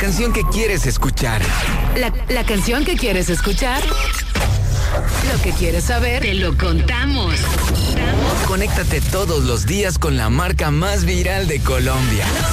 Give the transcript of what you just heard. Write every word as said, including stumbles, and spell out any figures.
canción que quieres escuchar. La, la canción que quieres escuchar. Lo que quieres saber, te lo contamos. Conéctate todos los días con la marca más viral de Colombia.